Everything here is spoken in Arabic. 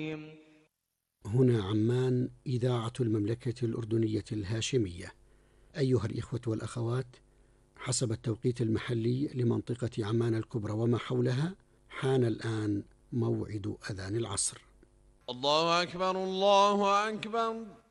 هنا عمان، إذاعة المملكة الأردنية الهاشمية. أيها الإخوة والأخوات، حسب التوقيت المحلي لمنطقة عمان الكبرى وما حولها، حان الآن موعد أذان العصر. الله أكبر الله أكبر.